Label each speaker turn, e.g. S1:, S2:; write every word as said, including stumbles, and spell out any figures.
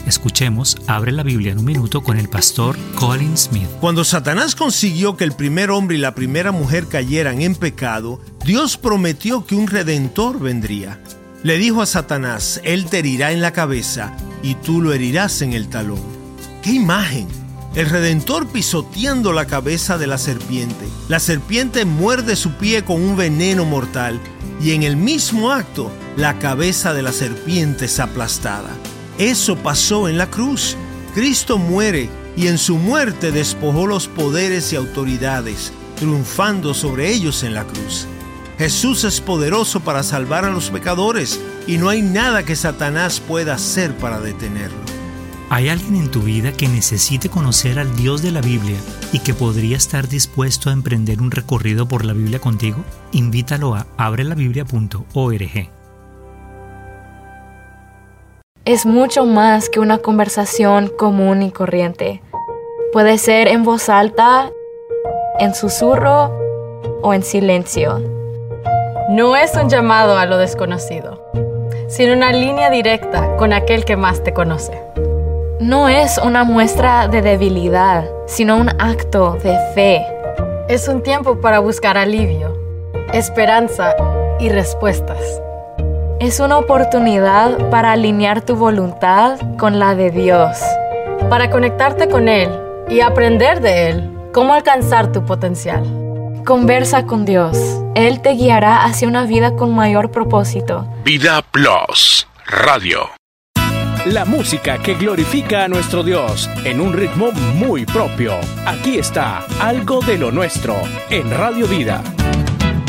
S1: escuchemos Abre la Biblia en un minuto con el pastor Colin Smith.
S2: Cuando Satanás consiguió que el primer hombre y la primera mujer cayeran en pecado, Dios prometió que un redentor vendría. Le dijo a Satanás: Él te herirá en la cabeza y tú lo herirás en el talón. ¡Qué imagen! El Redentor pisoteando la cabeza de la serpiente. La serpiente muerde su pie con un veneno mortal y en el mismo acto la cabeza de la serpiente es aplastada. Eso pasó en la cruz. Cristo muere y en su muerte despojó los poderes y autoridades, triunfando sobre ellos en la cruz. Jesús es poderoso para salvar a los pecadores y no hay nada que Satanás pueda hacer para detenerlo.
S1: ¿Hay alguien en tu vida que necesite conocer al Dios de la Biblia y que podría estar dispuesto a emprender un recorrido por la Biblia contigo? Invítalo a abre la biblia punto org.
S3: Es mucho más que una conversación común y corriente. Puede ser en voz alta, en susurro o en silencio.
S4: No es un llamado a lo desconocido, sino una línea directa con aquel que más te conoce.
S3: No es una muestra de debilidad, sino un acto de fe.
S4: Es un tiempo para buscar alivio, esperanza y respuestas.
S3: Es una oportunidad para alinear tu voluntad con la de Dios.
S4: Para conectarte con Él y aprender de Él cómo alcanzar tu potencial.
S3: Conversa con Dios. Él te guiará hacia una vida con mayor propósito.
S5: Vida Plus Radio.
S6: La música que glorifica a nuestro Dios en un ritmo muy propio. Aquí está Algo de lo Nuestro en Radio Vida.